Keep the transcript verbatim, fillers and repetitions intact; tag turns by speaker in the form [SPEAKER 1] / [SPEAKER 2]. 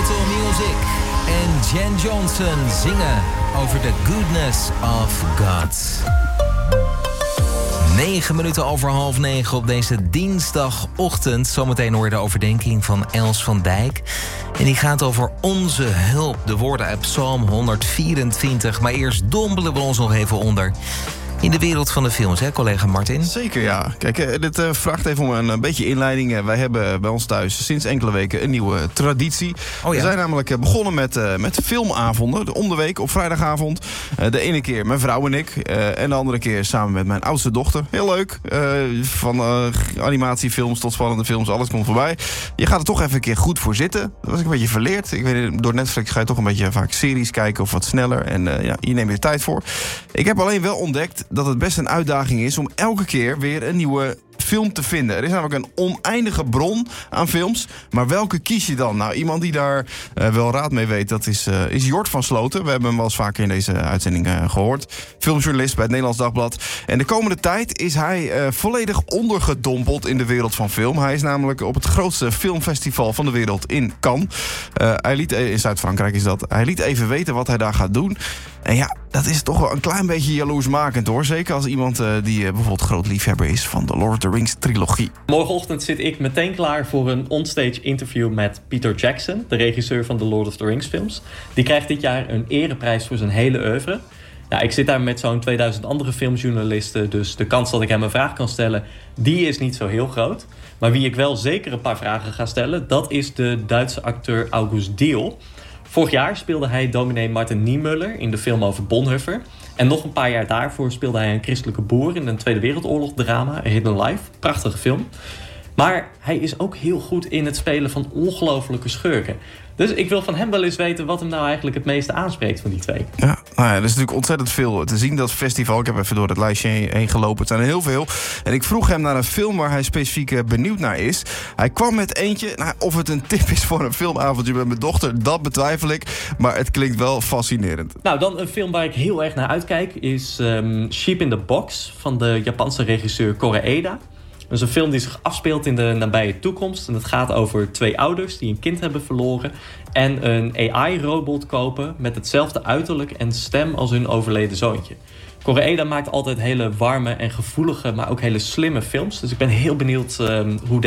[SPEAKER 1] Little Music en Jen Johnson zingen over the goodness of God. Negen minuten over half negen op deze dinsdagochtend. Zometeen hoor je de overdenking van Els van Dijk. En die gaat over onze hulp. De woorden uit Psalm honderdvierentwintig. Maar eerst dompelen we ons nog even onder in de wereld van de films, hè, collega Martin?
[SPEAKER 2] Zeker, ja. Kijk, uh, dit uh, vraagt even om een, een beetje inleiding. Uh, wij hebben bij ons thuis sinds enkele weken een nieuwe traditie. Oh, ja. We zijn namelijk uh, begonnen met, uh, met filmavonden. Om de week op vrijdagavond. Uh, de ene keer mijn vrouw en ik. Uh, en de andere keer samen met mijn oudste dochter. Heel leuk. Uh, van uh, animatiefilms tot spannende films. Alles komt voorbij. Je gaat er toch even een keer goed voor zitten. Dat was ik een beetje verleerd. Ik weet, door Netflix ga je toch een beetje vaak series kijken of wat sneller. En uh, ja, hier neem je de tijd voor. Ik heb alleen wel ontdekt dat het best een uitdaging is om elke keer weer een nieuwe film te vinden. Er is namelijk een oneindige bron aan films. Maar welke kies je dan? Nou, iemand die daar uh, wel raad mee weet, dat is, uh, is Jort van Sloten. We hebben hem wel eens vaker in deze uitzending uh, gehoord. Filmjournalist bij het Nederlands Dagblad. En de komende tijd is hij uh, volledig ondergedompeld in de wereld van film. Hij is namelijk op het grootste filmfestival van de wereld in Cannes. Uh, hij liet, in Zuid-Frankrijk is dat. Hij liet even weten wat hij daar gaat doen. En ja, dat is toch wel een klein beetje jaloersmakend, hoor. Zeker als iemand uh, die uh, bijvoorbeeld groot liefhebber is van de Lord of the Rings trilogie.
[SPEAKER 3] Morgenochtend zit ik meteen klaar voor een onstage interview met Peter Jackson, de regisseur van de Lord of the Rings films. Die krijgt dit jaar een ereprijs voor zijn hele oeuvre. Nou, ik zit daar met zo'n tweeduizend andere filmjournalisten, dus de kans dat ik hem een vraag kan stellen, die is niet zo heel groot. Maar wie ik wel zeker een paar vragen ga stellen, dat is de Duitse acteur August Diehl. Vorig jaar speelde hij dominee Martin Niemöller in de film over Bonhoeffer. En nog een paar jaar daarvoor speelde hij een christelijke boer in een Tweede Wereldoorlog drama, A Hidden Life. Prachtige film. Maar hij is ook heel goed in het spelen van ongelofelijke schurken. Dus ik wil van hem wel eens weten wat hem nou eigenlijk het meeste aanspreekt van die twee.
[SPEAKER 2] Ja, nou ja, er is natuurlijk ontzettend veel te zien, dat festival. Ik heb even door het lijstje heen gelopen. Het zijn er heel veel. En ik vroeg hem naar een film waar hij specifiek benieuwd naar is. Hij kwam met eentje. Nou, of het een tip is voor een filmavondje met mijn dochter, dat betwijfel ik. Maar het klinkt wel fascinerend.
[SPEAKER 3] Nou, dan een film waar ik heel erg naar uitkijk is um, Sheep in the Box van de Japanse regisseur Koreeda. Dat is een film die zich afspeelt in de nabije toekomst. En het gaat over twee ouders die een kind hebben verloren en een A I-robot kopen met hetzelfde uiterlijk en stem als hun overleden zoontje. Koreeda maakt altijd hele warme en gevoelige, maar ook hele slimme films. Dus ik ben heel benieuwd um, hoe